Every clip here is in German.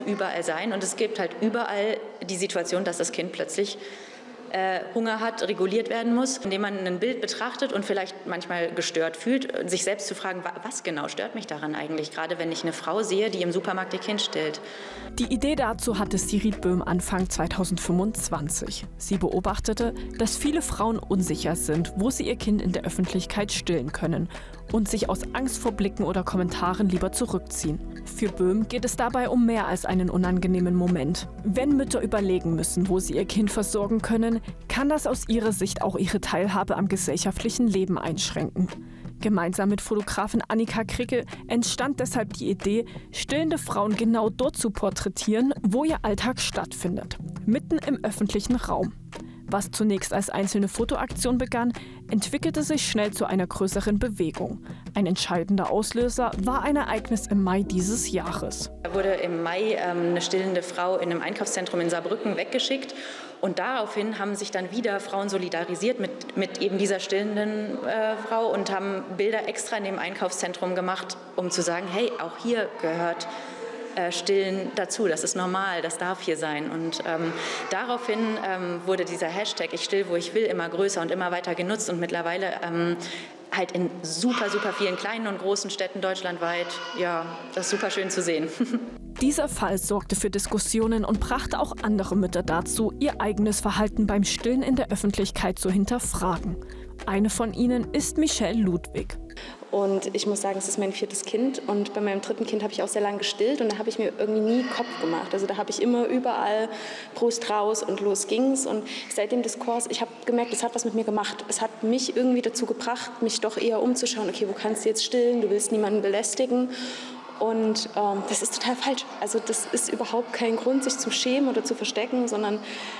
überall sein. Und es gibt halt überall die Situation, dass das Kind plötzlich Hunger hat, reguliert werden muss, indem man ein Bild betrachtet und vielleicht manchmal gestört fühlt, sich selbst zu fragen, was genau stört mich daran eigentlich, gerade wenn ich eine Frau sehe, die im Supermarkt ihr Kind stillt. Die Idee dazu hatte Sigrid Böhm Anfang 2025. Sie beobachtete, dass viele Frauen unsicher sind, wo sie ihr Kind in der Öffentlichkeit stillen können und sich aus Angst vor Blicken oder Kommentaren lieber zurückziehen. Für Böhm geht es dabei um mehr als einen unangenehmen Moment. Wenn Mütter überlegen müssen, wo sie ihr Kind versorgen können, kann das aus ihrer Sicht auch ihre Teilhabe am gesellschaftlichen Leben einschränken. Gemeinsam mit Fotografin Annika Kricke entstand deshalb die Idee, stillende Frauen genau dort zu porträtieren, wo ihr Alltag stattfindet, mitten im öffentlichen Raum. Was zunächst als einzelne Fotoaktion begann, entwickelte sich schnell zu einer größeren Bewegung. Ein entscheidender Auslöser war ein Ereignis im Mai dieses Jahres. Da wurde im Mai eine stillende Frau in einem Einkaufszentrum in Saarbrücken weggeschickt. Und daraufhin haben sich dann wieder Frauen solidarisiert mit eben dieser stillenden Frau und haben Bilder extra in dem Einkaufszentrum gemacht, um zu sagen, hey, auch hier gehört Stillen dazu, das ist normal, das darf hier sein. Und daraufhin wurde dieser Hashtag Ich still, wo ich will immer größer und immer weiter genutzt und mittlerweile halt in super vielen kleinen und großen Städten deutschlandweit. Ja, das ist super schön zu sehen. Dieser Fall sorgte für Diskussionen und brachte auch andere Mütter dazu, ihr eigenes Verhalten beim Stillen in der Öffentlichkeit zu hinterfragen. Eine von ihnen ist Michelle Ludwig. Und ich muss sagen, es ist mein 4. Kind und bei meinem 3. Kind habe ich auch sehr lange gestillt und da habe ich mir irgendwie nie Kopf gemacht. Also da habe ich immer überall Brust raus und los ging's. Und seit dem Diskurs, ich habe gemerkt, es hat was mit mir gemacht. Es hat mich irgendwie dazu gebracht, mich doch eher umzuschauen, okay, wo kannst du jetzt stillen, du willst niemanden belästigen. Und das ist total falsch. Also das ist überhaupt kein Grund, sich zu schämen oder zu verstecken, sondern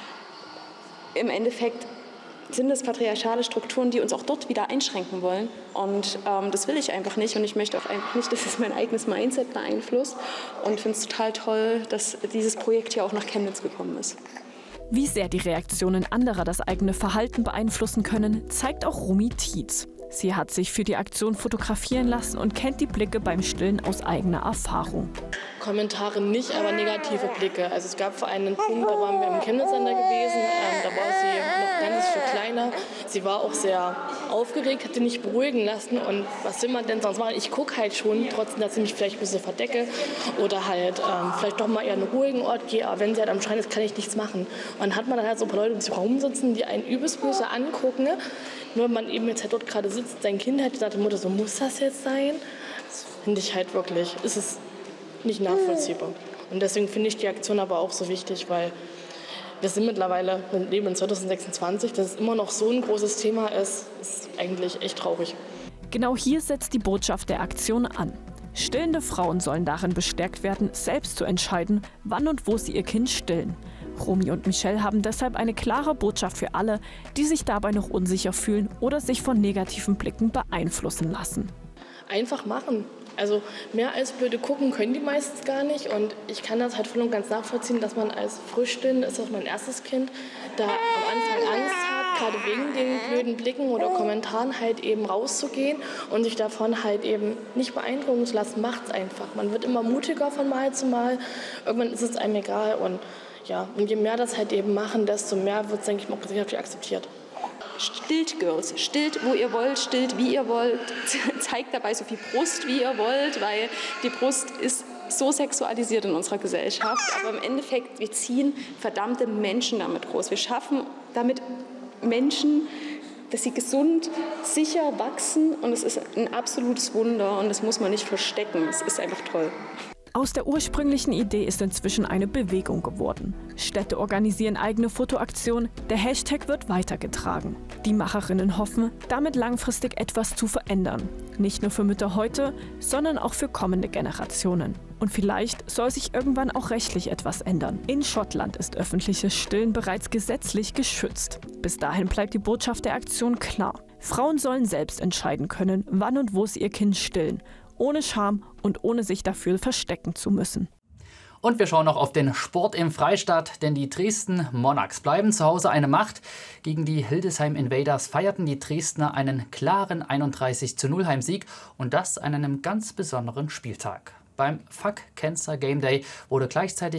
im Endeffekt sind es patriarchale Strukturen, die uns auch dort wieder einschränken wollen. Und das will ich einfach nicht. Und ich möchte auch einfach nicht, dass es mein eigenes Mindset beeinflusst. Und finde es total toll, dass dieses Projekt hier auch nach Chemnitz gekommen ist. Wie sehr die Reaktionen anderer das eigene Verhalten beeinflussen können, zeigt auch Rumi Tietz. Sie hat sich für die Aktion fotografieren lassen und kennt die Blicke beim Stillen aus eigener Erfahrung. Kommentare nicht, aber negative Blicke. Also es gab vor einem Punkt, da waren wir im Chemnitz-Sender gewesen, da war sie noch ganz viel kleiner. Sie war auch sehr aufgeregt, hat sie nicht beruhigen lassen und was will man denn sonst machen? Ich gucke halt schon, trotzdem, dass ich mich vielleicht ein bisschen verdecke oder halt vielleicht doch mal eher an einen ruhigen Ort gehe, aber wenn sie halt am Schreien ist, kann ich nichts machen. Und dann hat man dann halt so ein paar Leute im Raum sitzen, die einen übelst böse angucken, nur wenn man eben jetzt halt dort gerade sitzt, sein Kind hat gesagt, Mutter, so muss das jetzt sein? Das finde ich halt wirklich, ist es nicht nachvollziehbar. Und deswegen finde ich die Aktion aber auch so wichtig, weil wir sind mittlerweile, wir leben in 2026, dass es immer noch so ein großes Thema ist eigentlich echt traurig. Genau hier setzt die Botschaft der Aktion an. Stillende Frauen sollen darin bestärkt werden, selbst zu entscheiden, wann und wo sie ihr Kind stillen. Romy und Michelle haben deshalb eine klare Botschaft für alle, die sich dabei noch unsicher fühlen oder sich von negativen Blicken beeinflussen lassen. Einfach machen. Also mehr als blöde gucken können die meistens gar nicht und ich kann das halt voll und ganz nachvollziehen, dass man als Frischstillende, ist das mein erstes Kind, da am Anfang Angst hat, gerade wegen den blöden Blicken oder Kommentaren halt eben rauszugehen und sich davon halt eben nicht beeindrucken zu lassen, macht's einfach. Man wird immer mutiger von Mal zu Mal, irgendwann ist es einem egal und ja, und je mehr das halt eben machen, desto mehr wird es, denke ich mal, auch gesellschaftlich akzeptiert. Stillt, Girls. Stillt, wo ihr wollt, stillt, wie ihr wollt. Zeigt dabei so viel Brust, wie ihr wollt, weil die Brust ist so sexualisiert in unserer Gesellschaft. Aber im Endeffekt, wir ziehen verdammte Menschen damit groß. Wir schaffen damit Menschen, dass sie gesund, sicher wachsen. Und es ist ein absolutes Wunder und das muss man nicht verstecken. Es ist einfach toll. Aus der ursprünglichen Idee ist inzwischen eine Bewegung geworden. Städte organisieren eigene Fotoaktionen, der Hashtag wird weitergetragen. Die Macherinnen hoffen, damit langfristig etwas zu verändern. Nicht nur für Mütter heute, sondern auch für kommende Generationen. Und vielleicht soll sich irgendwann auch rechtlich etwas ändern. In Schottland ist öffentliches Stillen bereits gesetzlich geschützt. Bis dahin bleibt die Botschaft der Aktion klar. Frauen sollen selbst entscheiden können, wann und wo sie ihr Kind stillen. Ohne Scham und ohne sich dafür verstecken zu müssen. Und wir schauen noch auf den Sport im Freistaat, denn die Dresden Monarchs bleiben zu Hause eine Macht. Gegen die Hildesheim Invaders feierten die Dresdner einen klaren 31:0 Heimsieg und das an einem ganz besonderen Spieltag. Beim Fuck Cancer Game Day wurde gleichzeitig